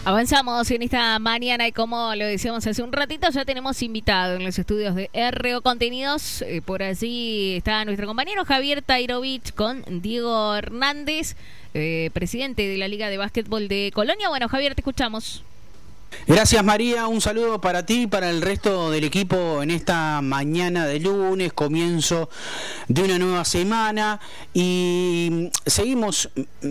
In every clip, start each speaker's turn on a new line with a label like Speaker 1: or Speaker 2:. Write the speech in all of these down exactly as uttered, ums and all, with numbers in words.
Speaker 1: Avanzamos en esta mañana y como lo decíamos hace un ratito, ya tenemos invitado en los estudios de R O Contenidos. Eh, por allí está nuestro compañero Javier Tairovich con Diego Hernández, eh, presidente de la Liga de Básquetbol de Colonia. Bueno, Javier, te escuchamos.
Speaker 2: Gracias, María, un saludo para ti y para el resto del equipo en esta mañana de lunes, comienzo de una nueva semana, y seguimos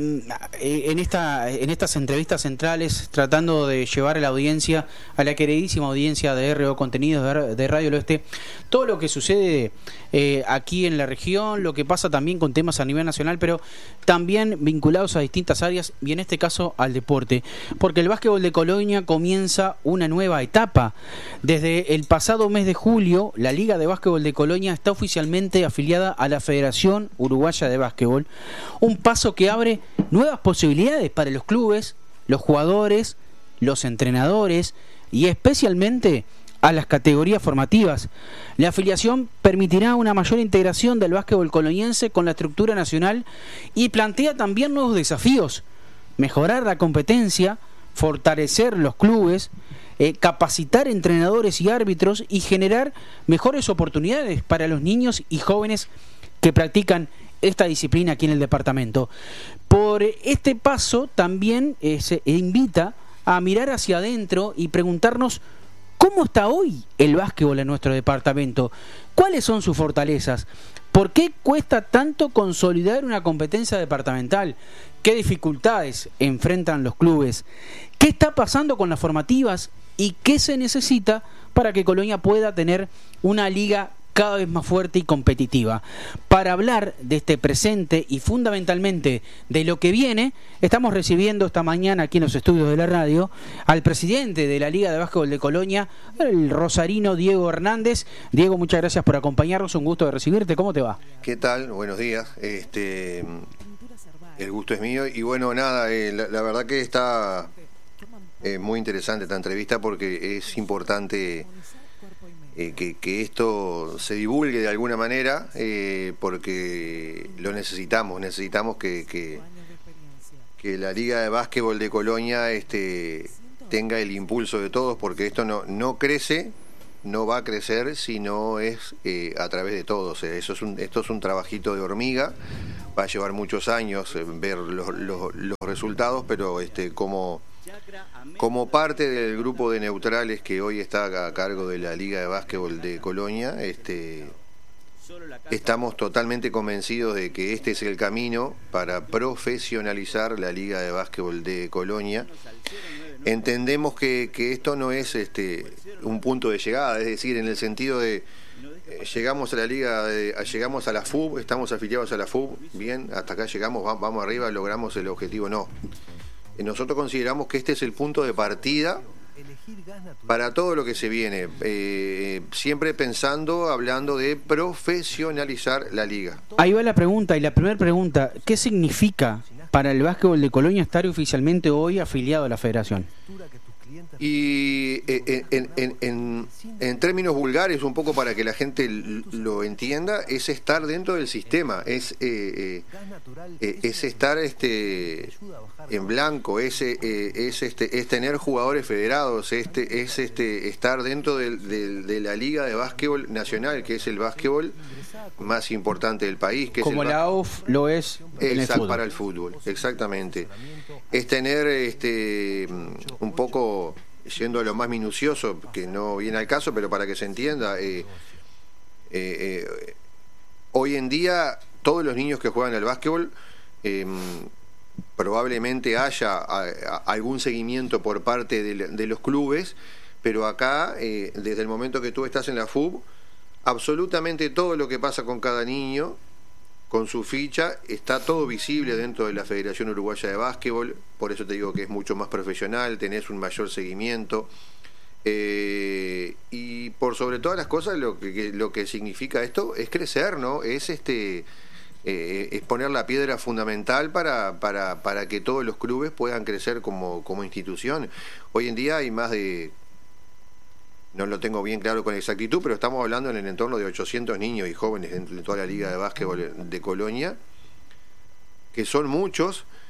Speaker 2: en esta en estas entrevistas centrales tratando de llevar a la audiencia, a la queridísima audiencia de R O Contenidos de Radio del Oeste, todo lo que sucede eh, aquí en la región, lo que pasa también con temas a nivel nacional, pero también vinculados a distintas áreas y en este caso al deporte, porque el básquetbol de Colonia comienza comienza una nueva etapa. Desde el pasado mes de julio, la Liga de Básquetbol de Colonia está oficialmente afiliada a la Federación Uruguaya de Básquetbol, un paso que abre nuevas posibilidades para los clubes, los jugadores, los entrenadores y especialmente a las categorías formativas. La afiliación permitirá una mayor integración del básquetbol coloniense con la estructura nacional y plantea también nuevos desafíos: mejorar la competencia, fortalecer los clubes, eh, capacitar entrenadores y árbitros y generar mejores oportunidades para los niños y jóvenes que practican esta disciplina aquí en el departamento. Por este paso también eh, se invita a mirar hacia adentro y preguntarnos cómo está hoy el básquetbol en nuestro departamento, cuáles son sus fortalezas, por qué cuesta tanto consolidar una competencia departamental, qué dificultades enfrentan los clubes, qué está pasando con las formativas y qué se necesita para que Colonia pueda tener una liga cada vez más fuerte y competitiva. Para hablar de este presente y fundamentalmente de lo que viene, estamos recibiendo esta mañana aquí en los estudios de la radio al presidente de la Liga de Básquetbol de Colonia, el rosarino Diego Hernández. Diego, muchas gracias por acompañarnos, un gusto de recibirte. ¿Cómo te va?
Speaker 3: ¿Qué tal? Buenos días. Este, el gusto es mío y bueno, nada, eh, la, la verdad que está eh, muy interesante esta entrevista porque es importante Eh, que, que esto se divulgue de alguna manera, eh, porque lo necesitamos, necesitamos que, que, que la Liga de Básquetbol de Colonia este, tenga el impulso de todos, porque esto no, no crece, no va a crecer si no es eh, a través de todos. Eso es un, esto es un trabajito de hormiga, va a llevar muchos años eh, ver los, los, los resultados, pero este como... Como parte del grupo de neutrales que hoy está a cargo de la Liga de Básquetbol de Colonia, este, estamos totalmente convencidos de que este es el camino para profesionalizar la Liga de Básquetbol de Colonia. Entendemos que, que esto no es este, un punto de llegada, es decir, en el sentido de eh, llegamos a la Liga, de, llegamos a la F U B, estamos afiliados a la F U B, bien, hasta acá llegamos, vamos arriba, logramos el objetivo, no. Nosotros consideramos que este es el punto de partida para todo lo que se viene, eh, siempre pensando, hablando de profesionalizar la liga.
Speaker 2: Ahí va la pregunta, y la primera pregunta: ¿qué significa para el básquetbol de Colonia estar oficialmente hoy afiliado a la federación?
Speaker 3: Y en, en, en, en, en términos vulgares, un poco para que la gente lo entienda, es estar dentro del sistema, es eh, eh, es estar este en blanco, es, eh, es este es tener jugadores federados, este es este estar dentro de, de, de la Liga de Básquetbol Nacional, que es el básquetbol más importante del país, que
Speaker 2: como
Speaker 3: es el
Speaker 2: la A U F lo es en el fútbol.
Speaker 3: Para el fútbol, exactamente. Es tener este un poco, yendo a lo más minucioso, que no viene al caso, pero para que se entienda, eh, eh, eh, hoy en día todos los niños que juegan al básquetbol, eh, probablemente haya a, a, algún seguimiento por parte de, de los clubes, pero acá, eh, desde el momento que tú estás en la F U B, absolutamente todo lo que pasa con cada niño, con su ficha, está todo visible dentro de la Federación Uruguaya de Básquetbol. Por eso te digo que es mucho más profesional, tenés un mayor seguimiento, eh, y por sobre todas las cosas lo que, lo que significa esto es crecer, ¿no? Es este eh, es poner la piedra fundamental para, para, para que todos los clubes puedan crecer como, como institución. Hoy en día hay más de, no lo tengo bien claro con exactitud, pero estamos hablando en el entorno de ochocientos niños y jóvenes dentro de toda la Liga de Básquetbol de Colonia, que son muchos,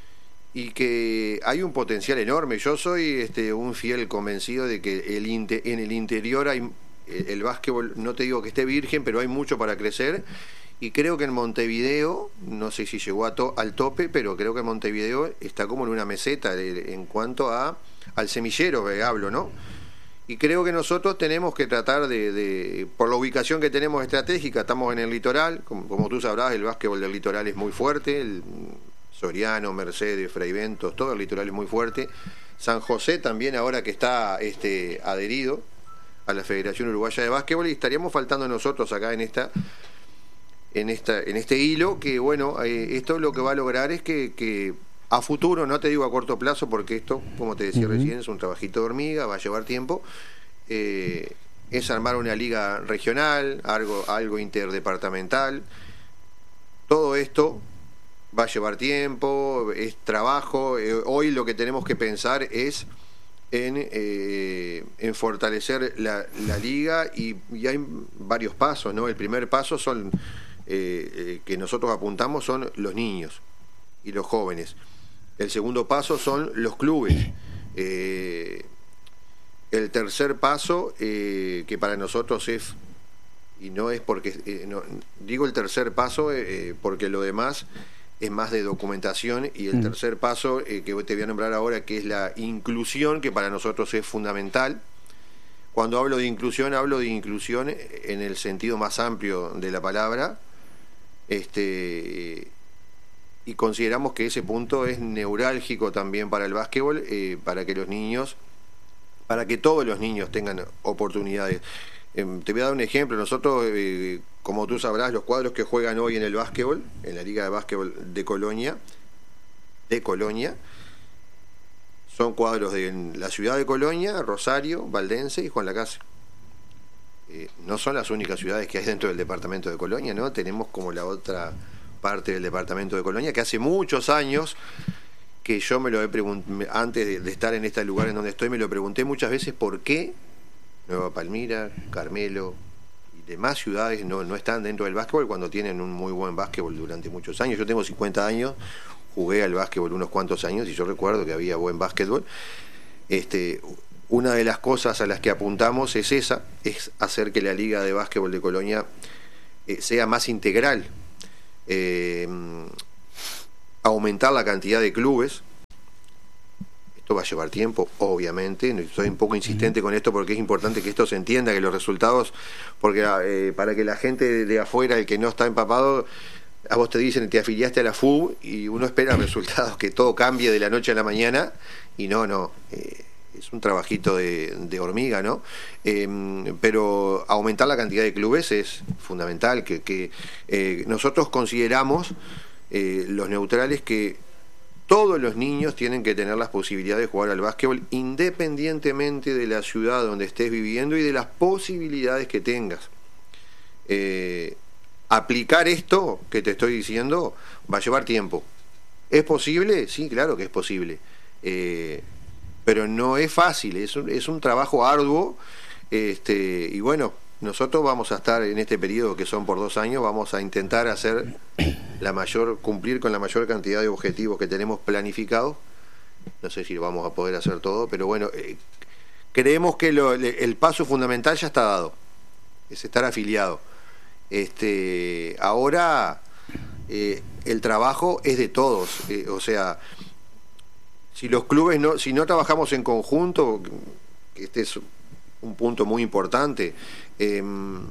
Speaker 3: y que hay un potencial enorme. Yo soy este, un fiel convencido de que el inte, en el interior hay el, el básquetbol, no te digo que esté virgen, pero hay mucho para crecer, y creo que en Montevideo, no sé si llegó a to, al tope, pero creo que en Montevideo está como en una meseta de, en cuanto a al semillero que hablo, ¿no? Y creo que nosotros tenemos que tratar de, de, por la ubicación que tenemos estratégica, estamos en el litoral, como, como tú sabrás, el básquetbol del litoral es muy fuerte, el Soriano, Mercedes, Fray Bentos, todo el litoral es muy fuerte. San José también, ahora que está este, adherido a la Federación Uruguaya de Básquetbol, y estaríamos faltando nosotros acá en esta en esta en este hilo, que bueno, eh, esto lo que va a lograr es que, que a futuro, no te digo a corto plazo, porque esto, como te decía uh-huh. recién, es un trabajito de hormiga, va a llevar tiempo, eh, es armar una liga regional, algo, algo interdepartamental. Todo esto va a llevar tiempo, es trabajo. Eh, hoy lo que tenemos que pensar es en, eh, en fortalecer la, la liga, y, y hay varios pasos, ¿no? El primer paso son eh, eh, que nosotros apuntamos son los niños y los jóvenes. El segundo paso son los clubes. Eh, el tercer paso, eh, que para nosotros es, y no es porque, eh, no, digo el tercer paso eh, porque lo demás es más de documentación, y el mm. tercer paso eh, que te voy a nombrar ahora, que es la inclusión, que para nosotros es fundamental. Cuando hablo de inclusión, hablo de inclusión en el sentido más amplio de la palabra, este y consideramos que ese punto es neurálgico también para el básquetbol, eh, para que los niños, para que todos los niños tengan oportunidades. Eh, te voy a dar un ejemplo. Nosotros, eh, como tú sabrás, los cuadros que juegan hoy en el básquetbol, en la Liga de Básquetbol de Colonia, de Colonia, son cuadros de la ciudad de Colonia, Rosario, Valdense y Juan Lacase. Eh, no son las únicas ciudades que hay dentro del departamento de Colonia, ¿no? Tenemos como la otra parte del departamento de Colonia, que hace muchos años que yo me lo he preguntado, antes de, de estar en este lugar en donde estoy, me lo pregunté muchas veces por qué Nueva Palmira, Carmelo y demás ciudades no, no están dentro del básquetbol cuando tienen un muy buen básquetbol durante muchos años. Yo tengo cincuenta años, jugué al básquetbol unos cuantos años y yo recuerdo que había buen básquetbol. Este, una de las cosas a las que apuntamos es esa, es hacer que la Liga de Básquetbol de Colonia eh, sea más integral. Eh, aumentar la cantidad de clubes. Esto va a llevar tiempo, obviamente. Soy un poco insistente uh-huh. con esto porque es importante que esto se entienda, que los resultados, porque eh, para que la gente de, de afuera, el que no está empapado, a vos te dicen te afiliaste a la F U B y uno espera resultados, que todo cambie de la noche a la mañana, y no, no eh, es un trabajito de, de hormiga, ¿no? Eh, pero aumentar la cantidad de clubes es fundamental, que, que eh, nosotros consideramos, eh, los neutrales, que todos los niños tienen que tener las posibilidades de jugar al básquetbol, independientemente de la ciudad donde estés viviendo y de las posibilidades que tengas. Eh, aplicar esto que te estoy diciendo va a llevar tiempo. ¿Es posible? Sí, claro que es posible. Eh, pero no es fácil, es un, es un trabajo arduo, este, y bueno, nosotros vamos a estar en este periodo, que son por dos años, vamos a intentar hacer la mayor, cumplir con la mayor cantidad de objetivos que tenemos planificados. No sé si lo vamos a poder hacer todo, pero bueno, eh, creemos que lo, el paso fundamental ya está dado, es estar afiliado. Este, ahora eh, el trabajo es de todos, eh, o sea, si los clubes no, si no trabajamos en conjunto, que este es un punto muy importante, eh,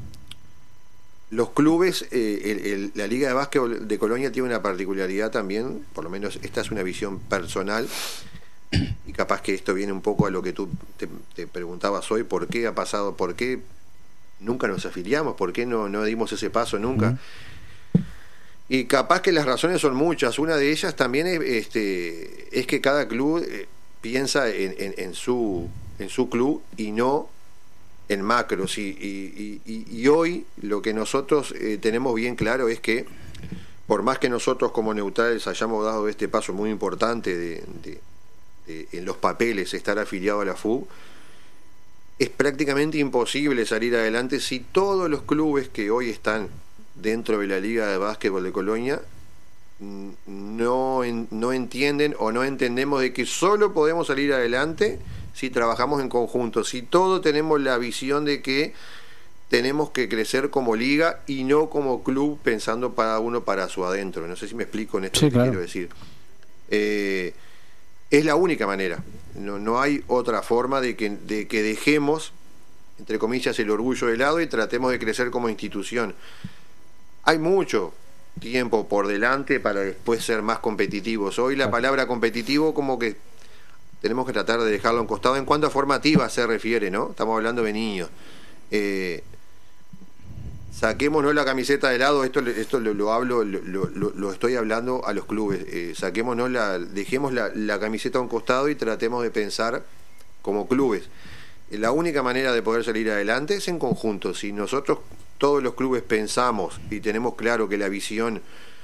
Speaker 3: los clubes, eh, el, el, la Liga de Básquetbol de Colonia tiene una particularidad también, por lo menos esta es una visión personal, y capaz que esto viene un poco a lo que tú te, te preguntabas hoy, ¿por qué ha pasado? ¿Por qué nunca nos afiliamos? ¿Por qué no, no dimos ese paso nunca? Uh-huh. Y capaz que las razones son muchas. Una de ellas también es, este, es que cada club eh, piensa en, en, en, su, en su club y no en macros. Y, y, y, y hoy lo que nosotros eh, tenemos bien claro es que, por más que nosotros como neutrales hayamos dado este paso muy importante de, de, de en los papeles estar afiliado a la F U B, es prácticamente imposible salir adelante si todos los clubes que hoy están dentro de la Liga de Básquetbol de Colonia no, en, no entienden o no entendemos de que solo podemos salir adelante si trabajamos en conjunto, si todos tenemos la visión de que tenemos que crecer como liga y no como club pensando para uno para su adentro. No sé si me explico en esto
Speaker 2: sí,
Speaker 3: que
Speaker 2: claro.
Speaker 3: quiero decir. Eh, es la única manera, no, no hay otra forma de que, de que dejemos, entre comillas, el orgullo de lado y tratemos de crecer como institución. Hay mucho tiempo por delante para después ser más competitivos. Hoy la palabra competitivo como que tenemos que tratar de dejarlo a un costado en cuanto a formativa se refiere, ¿no? Estamos hablando de niños. Eh, saquémonos la camiseta de lado, esto, esto lo, lo hablo, lo, lo, lo estoy hablando a los clubes, eh, saquémonos la, dejemos la, la camiseta a un costado y tratemos de pensar como clubes. La única manera de poder salir adelante es en conjunto. Si nosotros, todos los clubes, pensamos y tenemos claro que la visión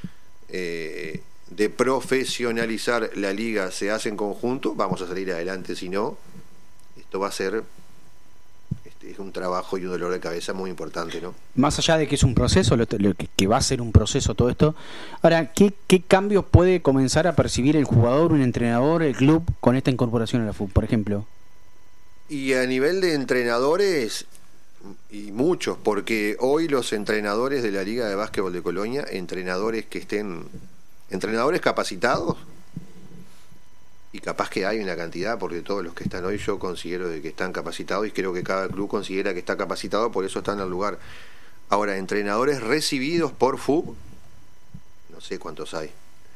Speaker 3: eh, de profesionalizar la liga se hace en conjunto, vamos a salir adelante. Si no, esto va a ser este, es un trabajo y un dolor de cabeza muy importante, ¿no?
Speaker 2: Más allá de que es un proceso, lo, lo que, que va a ser un proceso todo esto, ahora, ¿qué, qué cambios puede comenzar a percibir el jugador, un entrenador, el club con esta incorporación a la F U B, por ejemplo?
Speaker 3: Y a nivel de entrenadores, y muchos, porque hoy los entrenadores de la Liga de Básquetbol de Colonia, entrenadores que estén, entrenadores capacitados, y capaz que hay una cantidad, porque todos los que están hoy yo considero de que están capacitados y creo que cada club considera que está capacitado, por eso están al lugar. Ahora, entrenadores recibidos por F U B, no sé cuántos hay.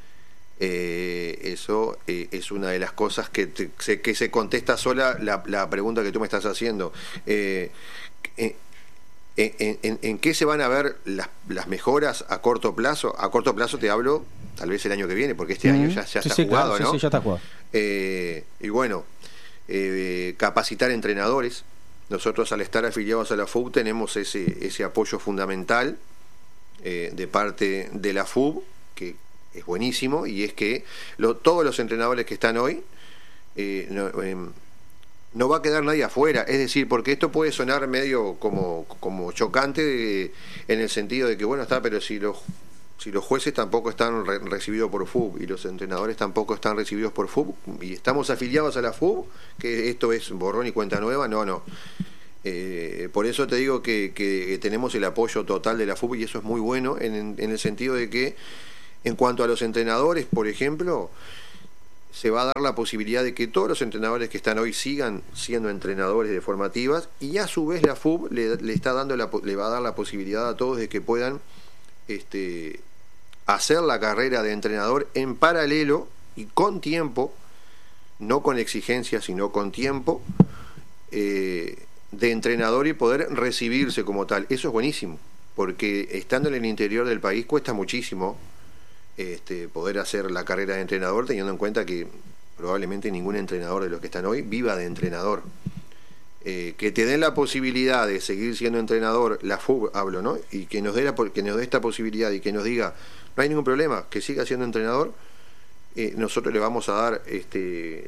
Speaker 3: Eh, eso eh, es una de las cosas que, te, se, que se contesta sola la, la pregunta que tú me estás haciendo. Eh, eh, en, en, ¿En qué se van a ver las, las mejoras a corto plazo? A corto plazo te hablo tal vez el año que viene, porque este mm-hmm. año ya, ya sí, está
Speaker 2: sí,
Speaker 3: jugado,
Speaker 2: claro,
Speaker 3: ¿no?
Speaker 2: Sí, sí, ya está jugado.
Speaker 3: Eh, y bueno, eh, capacitar entrenadores. Nosotros al estar afiliados a la F U B tenemos ese, ese apoyo fundamental eh, de parte de la F U B, que es buenísimo, y es que lo, todos los entrenadores que están hoy eh, no, eh, no va a quedar nadie afuera, es decir, porque esto puede sonar medio como, como chocante de, en el sentido de que bueno está, pero si los si los jueces tampoco están re, recibidos por F U B y los entrenadores tampoco están recibidos por F U B y estamos afiliados a la F U B, que esto es borrón y cuenta nueva, no, no. Eh, por eso te digo que, que tenemos el apoyo total de la F U B y eso es muy bueno en, en el sentido de que en cuanto a los entrenadores, por ejemplo, se va a dar la posibilidad de que todos los entrenadores que están hoy sigan siendo entrenadores de formativas y a su vez la F U B le, le está dando la, le va a dar la posibilidad a todos de que puedan este, hacer la carrera de entrenador en paralelo y con tiempo, no con exigencia sino con tiempo eh, de entrenador y poder recibirse como tal. Eso es buenísimo, porque estando en el interior del país cuesta muchísimo Este, poder hacer la carrera de entrenador, teniendo en cuenta que probablemente ningún entrenador de los que están hoy viva de entrenador. Eh, que te den la posibilidad de seguir siendo entrenador, la F U B hablo, ¿no? Y que nos dé la, que nos dé esta posibilidad y que nos diga no hay ningún problema, que siga siendo entrenador, eh, nosotros le vamos a dar este,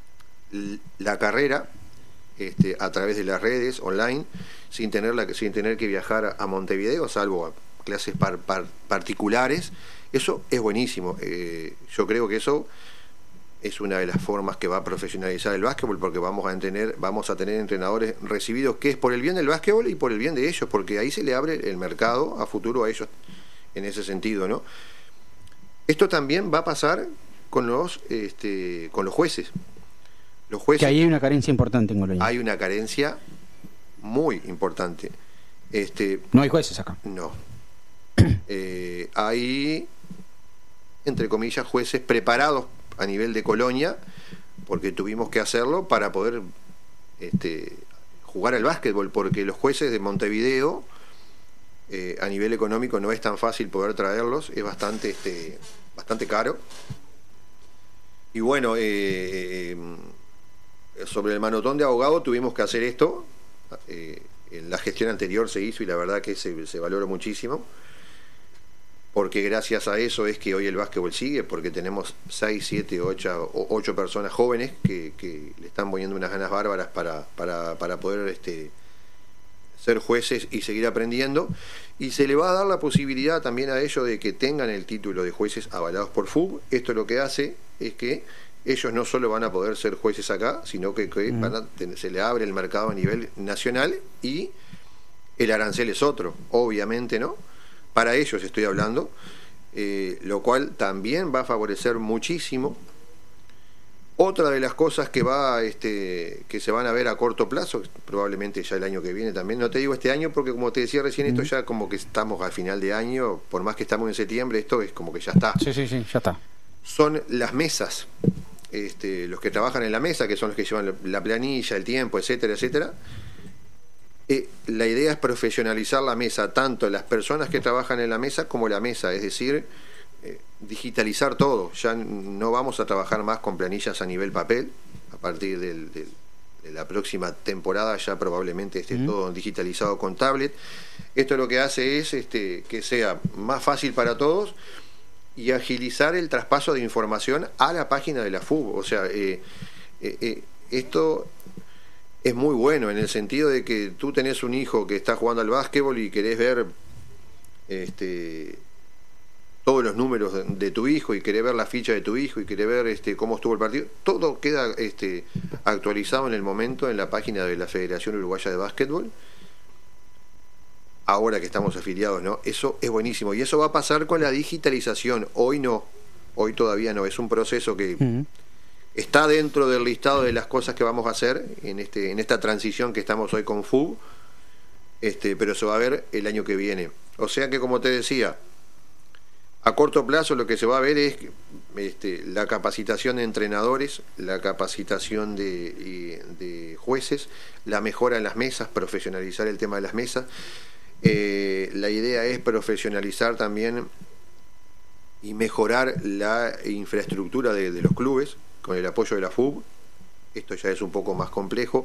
Speaker 3: la carrera este, a través de las redes online, sin tener, la, sin tener que viajar a Montevideo, salvo a clases par, par, particulares. Eso es buenísimo. Eh, yo creo que eso es una de las formas que va a profesionalizar el básquetbol, porque vamos a tener, vamos a tener entrenadores recibidos, que es por el bien del básquetbol y por el bien de ellos, porque ahí se le abre el mercado a futuro a ellos en ese sentido, ¿no? Esto también va a pasar con los este, con los jueces. Los jueces.
Speaker 2: Que ahí hay una carencia importante en Colonia.
Speaker 3: Hay una carencia muy importante. Este,
Speaker 2: no hay jueces acá.
Speaker 3: No. Eh, hay, entre comillas, jueces preparados a nivel de Colonia, porque tuvimos que hacerlo para poder este, jugar al básquetbol, porque los jueces de Montevideo, eh, a nivel económico no es tan fácil poder traerlos, es bastante, este, bastante caro. Y bueno, eh, sobre el manotón de abogado tuvimos que hacer esto. Eh, en la gestión anterior se hizo y la verdad que se, se valoró muchísimo, porque gracias a eso es que hoy el básquetbol sigue, porque tenemos seis, siete, ocho personas jóvenes que, que le están poniendo unas ganas bárbaras para, para, para poder este, ser jueces y seguir aprendiendo, y se le va a dar la posibilidad también a ellos de que tengan el título de jueces avalados por F U B. Esto lo que hace es que ellos no solo van a poder ser jueces acá, sino que, que van a, se le abre el mercado a nivel nacional y el arancel es otro, obviamente, ¿no? Para ellos estoy hablando, eh, lo cual también va a favorecer muchísimo. Otra de las cosas que va, este, que se van a ver a corto plazo, probablemente ya el año que viene también, no te digo este año porque como te decía recién, esto ya como que estamos al final de año, por más que estamos en septiembre, esto es como que ya está.
Speaker 2: Sí, sí, sí, ya está.
Speaker 3: Son las mesas, este, los que trabajan en la mesa, que son los que llevan la planilla, el tiempo, etcétera, etcétera. Eh, la idea es profesionalizar la mesa, tanto las personas que trabajan en la mesa como la mesa, es decir, eh, digitalizar todo. Ya no vamos a trabajar más con planillas a nivel papel. A partir del, del, de la próxima temporada ya probablemente esté mm. todo digitalizado con tablet. Esto lo que hace es este, que sea más fácil para todos y agilizar el traspaso de información a la página de la F U B. O sea, eh, eh, eh, esto es muy bueno en el sentido de que tú tenés un hijo que está jugando al básquetbol y querés ver este, todos los números de, de tu hijo y querés ver la ficha de tu hijo y querés ver este, cómo estuvo el partido. Todo queda este, actualizado en el momento en la página de la Federación Uruguaya de Básquetbol. Ahora que estamos afiliados, ¿no? Eso es buenísimo. Y eso va a pasar con la digitalización. Hoy no. Hoy todavía no. Es un proceso que uh-huh. está dentro del listado de las cosas que vamos a hacer en este en esta transición que estamos hoy con F U B. Este, pero se va a ver el año que viene. O sea que, como te decía, a corto plazo lo que se va a ver es este, la capacitación de entrenadores, la capacitación de, de jueces, la mejora en las mesas, profesionalizar el tema de las mesas. Eh, la idea es profesionalizar también y mejorar la infraestructura de, de los clubes con el apoyo de la F U B. Esto ya es un poco más complejo,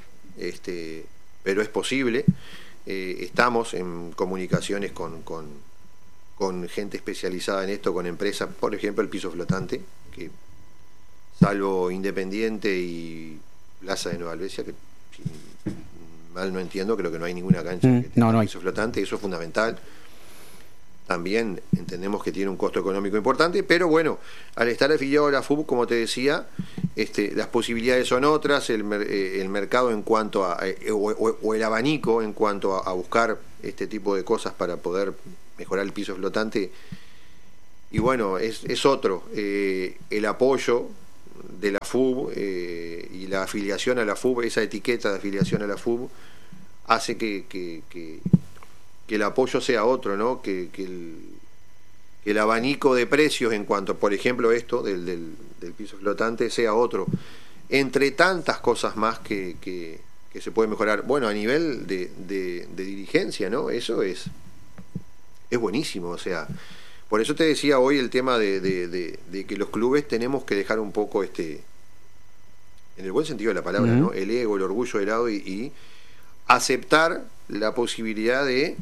Speaker 3: este, pero es posible. Eh, estamos en comunicaciones con, con, con gente especializada en esto, con empresas, por ejemplo el piso flotante, que salvo Independiente y Plaza de Nueva Albesia, que si mal no entiendo, creo que no hay ninguna cancha
Speaker 2: mm,
Speaker 3: que tenga
Speaker 2: no, no hay.
Speaker 3: piso flotante, eso es fundamental. También entendemos que tiene un costo económico importante, pero bueno, al estar afiliado a la F U B, como te decía, este, las posibilidades son otras, el, eh, el mercado en cuanto a, eh, o, o, o el abanico en cuanto a, a buscar este tipo de cosas para poder mejorar el piso flotante, y bueno, es, es otro, eh, el apoyo de la F U B eh, y la afiliación a la F U B, esa etiqueta de afiliación a la F U B, hace que... que, que que el apoyo sea otro, ¿no? Que, que, el, que el abanico de precios en cuanto, por ejemplo, esto del, del, del piso flotante sea otro, entre tantas cosas más que, que, que se puede mejorar. Bueno, a nivel de, de, de dirigencia, ¿no? Eso es, es buenísimo, o sea, por eso te decía hoy el tema de, de, de, de que los clubes tenemos que dejar un poco, este en el buen sentido de la palabra, uh-huh. ¿no? El ego, el orgullo de lado y, y aceptar la posibilidad de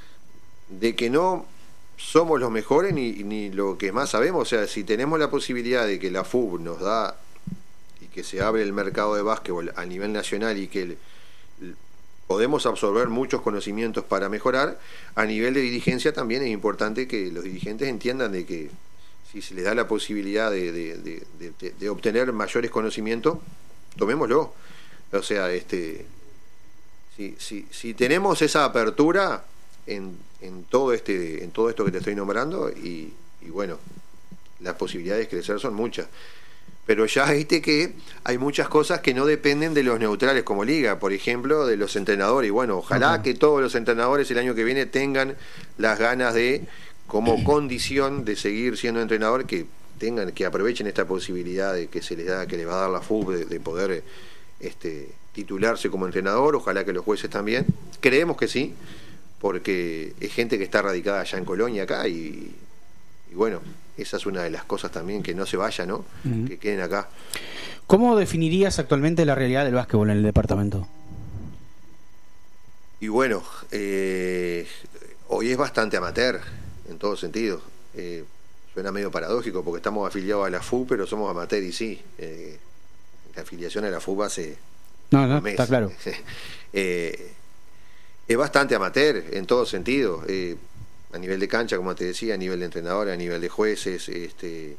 Speaker 3: de que no somos los mejores ni, ni lo que más sabemos. O sea, si tenemos la posibilidad de que la F U B nos da y que se abre el mercado de básquetbol a nivel nacional y que el, el, podemos absorber muchos conocimientos para mejorar, a nivel de dirigencia también es importante que los dirigentes entiendan de que si se les da la posibilidad de, de, de, de, de obtener mayores conocimientos, tomémoslo. O sea, este si, si, si tenemos esa apertura en, en todo este en todo esto que te estoy nombrando, y, y bueno, las posibilidades de crecer son muchas, pero ya viste que hay muchas cosas que no dependen de los neutrales como liga, por ejemplo de los entrenadores, y bueno, ojalá okay. que todos los entrenadores el año que viene tengan las ganas de, como condición de seguir siendo entrenador, que tengan, que aprovechen esta posibilidad de que se les da, que les va a dar la F U B de, de poder este titularse como entrenador. Ojalá que los jueces también, creemos que sí, porque es gente que está radicada allá en Colonia acá, y, y bueno, esa es una de las cosas también, que no se vaya, ¿no? Uh-huh. Que queden acá.
Speaker 2: ¿Cómo definirías actualmente la realidad del básquetbol en el departamento?
Speaker 3: Y bueno, eh, hoy es bastante amateur en todos sentidos. Eh, suena medio paradójico porque estamos afiliados a la F U, pero somos amateur, y sí, eh, la afiliación a la F U hace
Speaker 2: no, no, está claro.
Speaker 3: eh, es bastante amateur en todo sentido, eh, a nivel de cancha, como te decía, a nivel de entrenadores, a nivel de jueces, este,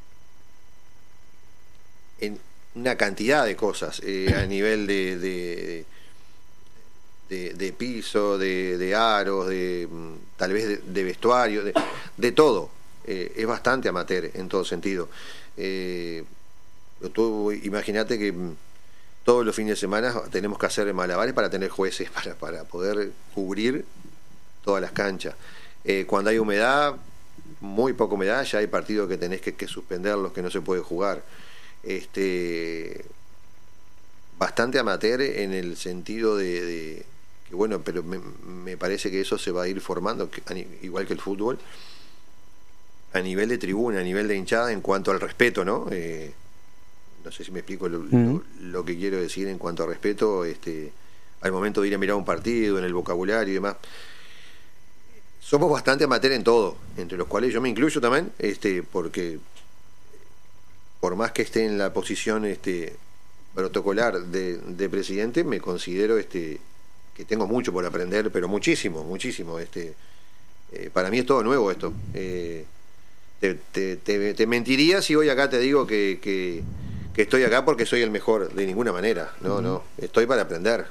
Speaker 3: en una cantidad de cosas, eh, a nivel de, de, de, de piso, de, de aros, de tal vez de, de vestuario, de, de todo. Eh, es bastante amateur en todo sentido. Eh, tú imagínate que todos los fines de semana tenemos que hacer malabares para tener jueces, para, para poder cubrir todas las canchas. Eh, cuando hay humedad, muy poca humedad, ya hay partidos que tenés que, que suspenderlos, que no se puede jugar. Este, bastante amateur en el sentido de, de que bueno, pero me, me parece que eso se va a ir formando, que, igual que el fútbol, a nivel de tribuna, a nivel de hinchada, en cuanto al respeto, ¿no? Eh, no sé si me explico lo, mm. lo, lo que quiero decir en cuanto al respeto, este, al momento de ir a mirar un partido, en el vocabulario y demás. Somos bastante amateur en todo, entre los cuales yo me incluyo también, este, porque por más que esté en la posición este, protocolar de, de presidente, me considero este, que tengo mucho por aprender, pero muchísimo, muchísimo. Este, eh, para mí es todo nuevo esto. Eh, te, te, te, te mentiría si hoy acá te digo que, que, que estoy acá porque soy el mejor, de ninguna manera. No, uh-huh. no, estoy para aprender.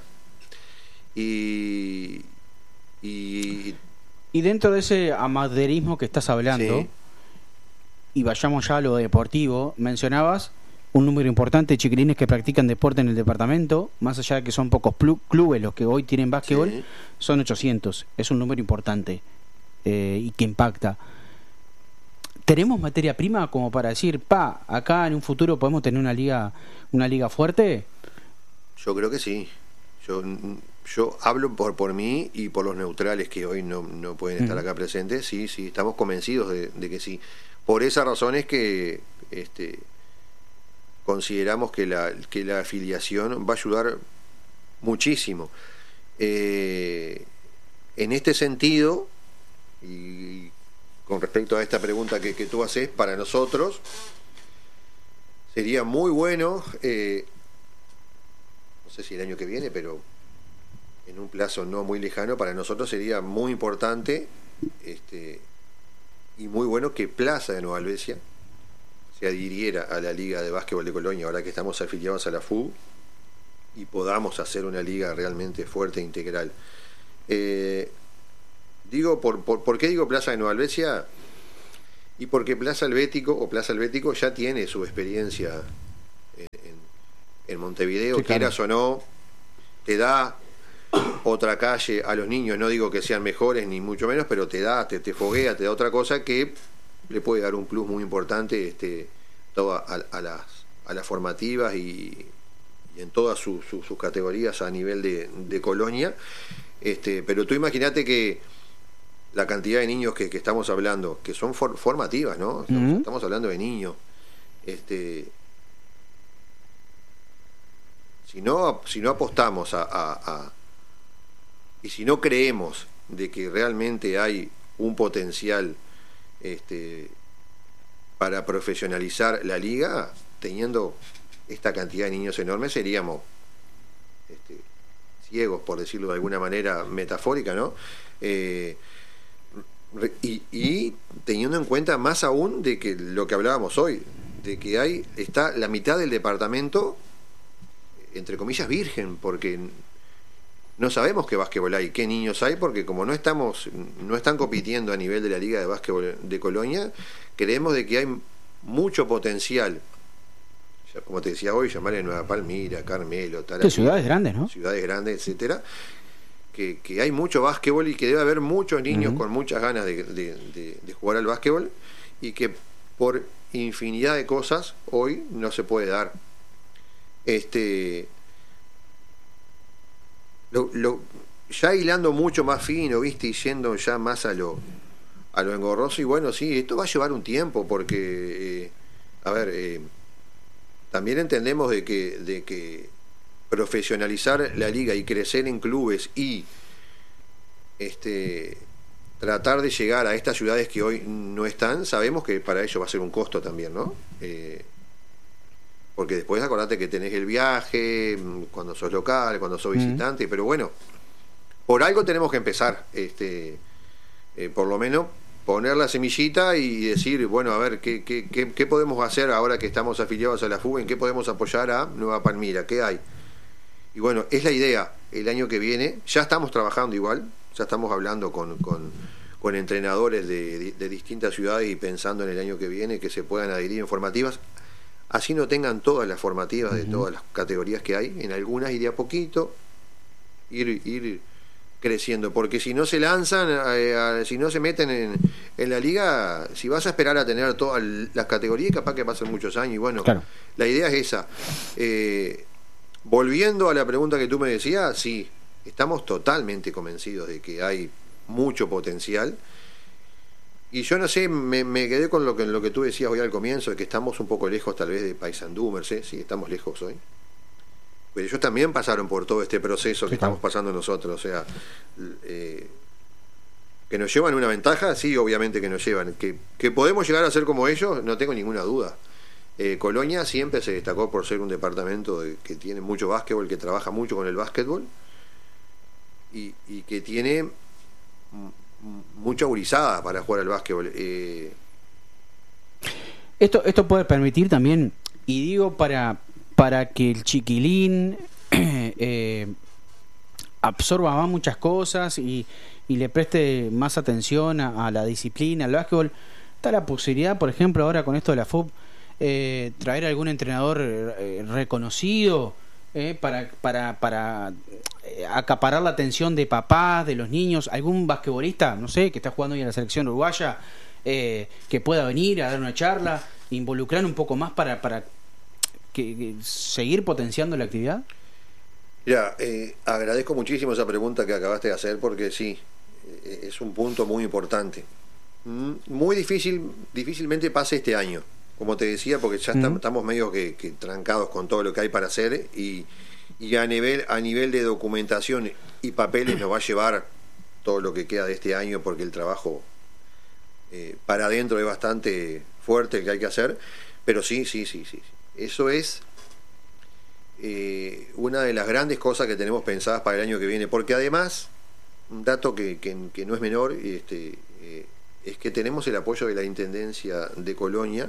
Speaker 3: Y... y
Speaker 2: Y dentro de ese amateurismo que estás hablando, sí. y vayamos ya a lo deportivo, mencionabas un número importante de chiquilines que practican deporte en el departamento, más allá de que son pocos clubes los que hoy tienen básquetbol, sí. son ochocientos, es un número importante eh, y que impacta. ¿Tenemos materia prima como para decir, pa, acá en un futuro podemos tener una liga, una liga fuerte?
Speaker 3: Yo creo que sí. Yo... Yo hablo por por mí y por los neutrales que hoy no, no pueden estar acá presentes. Sí, sí, estamos convencidos de, de que sí. Por esa razón es que este, consideramos que la, que la afiliación va a ayudar muchísimo. Eh, en este sentido, y con respecto a esta pregunta que, que tú haces, para nosotros sería muy bueno, eh, no sé si el año que viene, pero en un plazo no muy lejano, para nosotros sería muy importante este, y muy bueno que Plaza de Nueva Albesia se adhiriera a la Liga de Básquetbol de Colonia, ahora que estamos afiliados a la F U B, y podamos hacer una liga realmente fuerte e integral. Eh, digo, por, por, ¿por qué digo Plaza de Nueva Albesia? Y porque Plaza Helvético o Plaza Helvético ya tiene su experiencia en, en, en Montevideo, sí, claro. Quieras o no, te da otra calle a los niños, no digo que sean mejores ni mucho menos, pero te da, te, te foguea, te da otra cosa que le puede dar un plus muy importante este, todo a, a, las, a las formativas y, y en todas su, su, sus categorías a nivel de, de Colonia. Este, pero tú imagínate que la cantidad de niños que, que estamos hablando, que son for, formativas, ¿no? Estamos, uh-huh. estamos hablando de niños. Este, si no, si no apostamos a, a, a y si no creemos de que realmente hay un potencial este, para profesionalizar la liga, teniendo esta cantidad de niños enormes, seríamos este, ciegos, por decirlo de alguna manera metafórica, ¿no? Eh, y, y teniendo en cuenta más aún de que lo que hablábamos hoy, de que hay está la mitad del departamento, entre comillas, virgen, porque no sabemos qué básquetbol hay, qué niños hay, porque como no estamos, no están compitiendo a nivel de la Liga de Básquetbol de Colonia, creemos de que hay mucho potencial. Ya, como te decía hoy, llamarle Nueva Palmira, Carmelo, Tarazona,
Speaker 2: ciudades grandes, ¿no?
Speaker 3: Ciudades grandes, etcétera, que, que hay mucho básquetbol y que debe haber muchos niños uh-huh. con muchas ganas de, de, de, de jugar al básquetbol y que por infinidad de cosas hoy no se puede dar. Este Lo, lo, ya hilando mucho más fino, viste, y yendo ya más a lo a lo engorroso, y bueno, sí, esto va a llevar un tiempo, porque eh, a ver, eh, también entendemos de que de que profesionalizar la liga y crecer en clubes y este tratar de llegar a estas ciudades que hoy no están, sabemos que para ello va a ser un costo también, ¿no? Eh, porque después acordate que tenés el viaje cuando sos local, cuando sos visitante, uh-huh. pero bueno, por algo tenemos que empezar, este, eh, por lo menos poner la semillita y decir, bueno, a ver, ¿qué, qué, qué, qué podemos hacer ahora que estamos afiliados a la F U B? ¿En qué podemos apoyar a Nueva Palmira? ¿Qué hay? Y bueno, es la idea, el año que viene, ya estamos trabajando igual, ya estamos hablando con, con, con entrenadores de, de, de distintas ciudades y pensando en el año que viene que se puedan adherir en formativas, así no tengan todas las formativas de todas las categorías que hay, en algunas y de a poquito ir, ir creciendo, porque si no se lanzan, eh, a, si no se meten en, en la liga, si vas a esperar a tener todas las categorías, capaz que pasen muchos años, y bueno, claro. La idea es esa. Eh, volviendo a la pregunta que tú me decías, sí, estamos totalmente convencidos de que hay mucho potencial, y yo no sé, me, me quedé con lo que, lo que tú decías hoy al comienzo, de que estamos un poco lejos tal vez de Paysandú, Mercedes, sí, estamos lejos hoy. Pero ellos también pasaron por todo este proceso que sí, estamos pasando nosotros, o sea, eh, que nos llevan una ventaja, sí, obviamente que nos llevan, que, que podemos llegar a ser como ellos, no tengo ninguna duda. eh, Colonia siempre se destacó por ser un departamento de, que tiene mucho básquetbol, que trabaja mucho con el básquetbol y, y que tiene m- mucha gurizada para jugar al básquetbol. eh,
Speaker 2: esto, esto puede permitir también, y digo para para que el chiquilín eh, absorba más muchas cosas y, y le preste más atención a, a la disciplina, al básquetbol. Está la posibilidad, por ejemplo, ahora con esto de la F U B, eh, traer algún entrenador eh, reconocido eh, para, para, para eh, acaparar la atención de papás, de los niños, algún basquetbolista, no sé, que está jugando hoy en la selección uruguaya, eh, que pueda venir a dar una charla, involucrar un poco más para... para Que, que seguir potenciando la actividad.
Speaker 3: Mira, eh, agradezco muchísimo esa pregunta que acabaste de hacer, porque sí, eh, es un punto muy importante. Mm, muy difícil, difícilmente pase este año, como te decía, porque ya mm. estamos medio que, que trancados con todo lo que hay para hacer, y, y a nivel a nivel de documentación y papeles nos va a llevar todo lo que queda de este año, porque el trabajo eh, para adentro es bastante fuerte el que hay que hacer, pero sí, sí, sí, sí. Eso es eh, una de las grandes cosas que tenemos pensadas para el año que viene, porque además, un dato que, que, que no es menor, este, eh, es que tenemos el apoyo de la Intendencia de Colonia,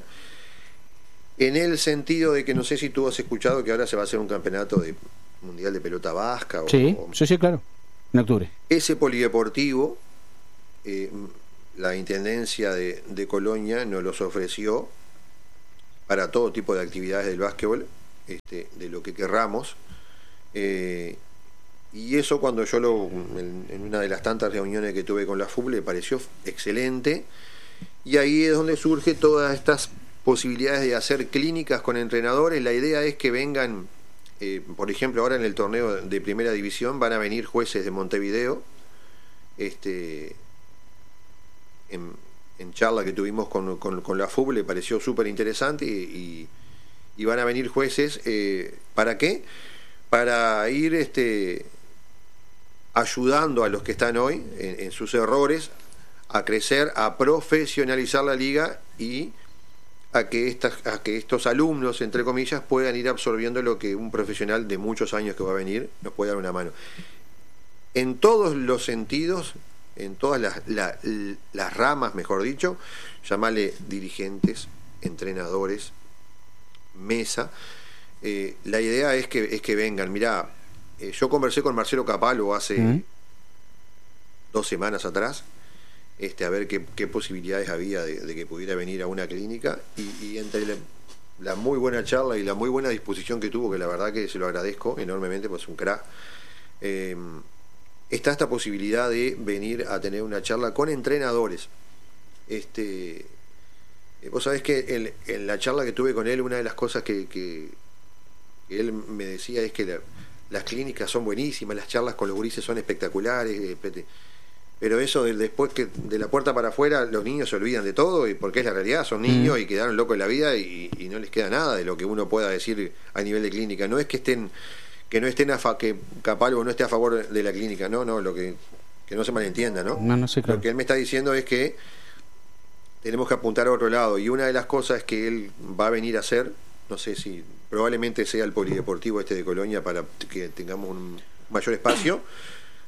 Speaker 3: en el sentido de que, no sé si tú has escuchado que ahora se va a hacer un campeonato de mundial de pelota vasca. O,
Speaker 2: sí,
Speaker 3: o,
Speaker 2: sí, sí, claro, en octubre.
Speaker 3: Ese polideportivo, eh, la Intendencia de, de Colonia nos los ofreció para todo tipo de actividades del básquetbol, este, de lo que querramos, eh, y eso cuando yo lo en, en una de las tantas reuniones que tuve con la F U B le pareció excelente, y ahí es donde surge todas estas posibilidades de hacer clínicas con entrenadores. La idea es que vengan, eh, por ejemplo, ahora en el torneo de primera división van a venir jueces de Montevideo, este en en charla que tuvimos con, con, con la F U B le pareció súper interesante, y, y, y van a venir jueces, eh, ¿para qué? Para ir este, ayudando a los que están hoy en, en sus errores a crecer, a profesionalizar la liga, y a que, estas, a que estos alumnos, entre comillas, puedan ir absorbiendo lo que un profesional de muchos años que va a venir nos puede dar una mano. En todos los sentidos, en todas las, la, las ramas, mejor dicho, llamarle dirigentes, entrenadores, mesa. Eh, la idea es que, es que vengan. Mirá, eh, yo conversé con Marcelo Capalo hace uh-huh. dos semanas atrás, este, a ver qué, qué posibilidades había de, de que pudiera venir a una clínica, y, y entre la, la muy buena charla y la muy buena disposición que tuvo, que la verdad que se lo agradezco enormemente, pues un crack, eh, está esta posibilidad de venir a tener una charla con entrenadores. Este, vos sabés que en, en la charla que tuve con él, una de las cosas que, que, que él me decía es que la, las clínicas son buenísimas, las charlas con los gurises son espectaculares, pero eso de, después que de la puerta para afuera los niños se olvidan de todo, y porque es la realidad, son niños mm. y quedaron locos en la vida, y, y no les queda nada de lo que uno pueda decir a nivel de clínica. No es que estén que no estén a fa, que Capalvo no esté a favor de la clínica, no, no, lo que que no se malentienda, ¿no?
Speaker 2: No, no sé, claro.
Speaker 3: Lo que él me está diciendo es que tenemos que apuntar a otro lado, y una de las cosas que él va a venir a hacer, no sé si probablemente sea el polideportivo este de Colonia, para que tengamos un mayor espacio,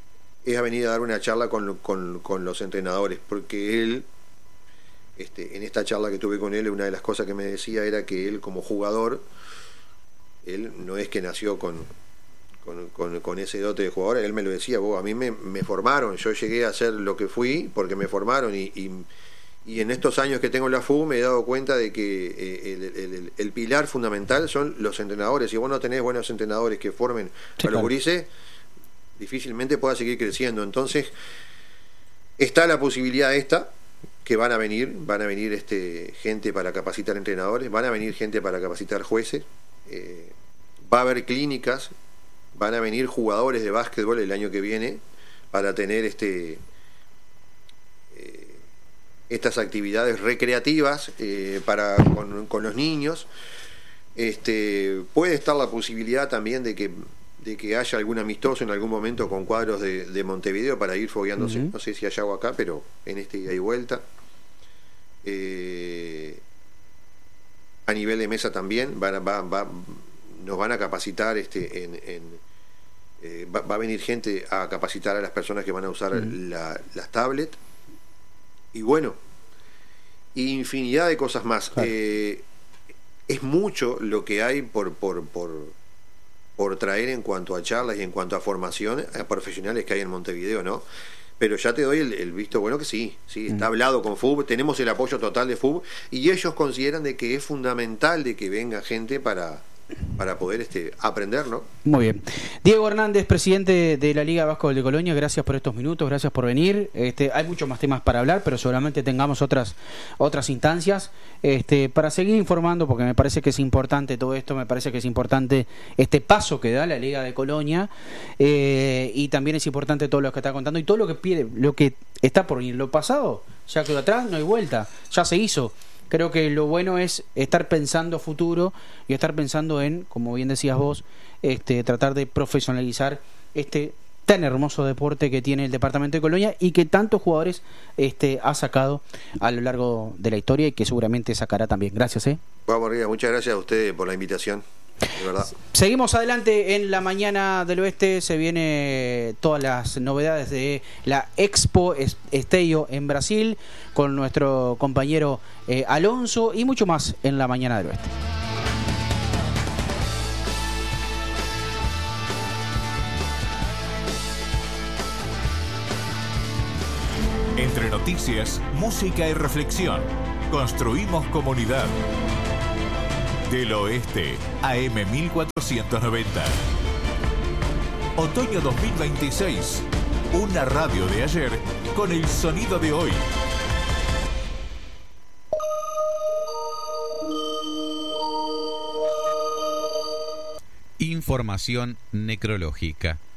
Speaker 3: es a venir a dar una charla con, con, con los entrenadores, porque él, este, en esta charla que tuve con él, una de las cosas que me decía era que él como jugador, él no es que nació con, con, con, con ese dote de jugador, él me lo decía, vos, a mí me, me formaron, yo llegué a ser lo que fui porque me formaron y, y, y en estos años que tengo en la F U me he dado cuenta de que eh, el, el, el, el pilar fundamental son los entrenadores. Si vos no tenés buenos entrenadores que formen
Speaker 2: sí,
Speaker 3: a los gurises, difícilmente pueda seguir creciendo. Entonces está la posibilidad esta, que van a venir, van a venir este gente para capacitar entrenadores, van a venir gente para capacitar jueces, eh, va a haber clínicas, van a venir jugadores de básquetbol el año que viene para tener este eh, estas actividades recreativas eh, para con, con los niños. Este, puede estar la posibilidad también de que de que haya algún amistoso en algún momento con cuadros de, de Montevideo para ir fogueándose. Uh-huh. No sé si hay agua acá, pero en este ida y vuelta. Eh, a nivel de mesa también van a, va, va, nos van a capacitar este, en, en eh, va, va a venir gente a capacitar a las personas que van a usar uh-huh. la, las tablets. Y bueno, infinidad de cosas más. Claro. Eh, es mucho lo que hay por, por, por, por traer en cuanto a charlas y en cuanto a formación a profesionales que hay en Montevideo, ¿no? Pero ya te doy el, el visto bueno que sí, sí, está mm. hablado con F U B, tenemos el apoyo total de F U B y ellos consideran de que es fundamental de que venga gente para, para poder este, aprender, ¿no?
Speaker 2: Muy bien. Diego Hernández, presidente de la Liga de Básquetbol de Colonia, gracias por estos minutos, gracias por venir. Este, hay muchos más temas para hablar, pero seguramente tengamos otras otras instancias este, para seguir informando, porque me parece que es importante todo esto, me parece que es importante este paso que da la Liga de Colonia eh, y también es importante todo lo que está contando y todo lo que pide, lo que está por venir. Lo pasado ya quedó atrás, no hay vuelta, ya se hizo. Creo que lo bueno es estar pensando futuro y estar pensando en, como bien decías vos, este, tratar de profesionalizar este tan hermoso deporte que tiene el departamento de Colonia y que tantos jugadores este, ha sacado a lo largo de la historia y que seguramente sacará también. Gracias, ¿eh?
Speaker 3: Vamos arriba, muchas gracias a ustedes por la invitación. De verdad.
Speaker 2: Seguimos adelante en la mañana del oeste. Se viene todas las novedades de la Expo Esteio en Brasil con nuestro compañero eh, Alonso y mucho más en la mañana del oeste.
Speaker 4: Entre noticias, música y reflexión, construimos comunidad. Del Oeste, A M mil cuatrocientos noventa. Otoño dos mil veintiséis. Una radio de ayer con el sonido de hoy.
Speaker 5: Información necrológica.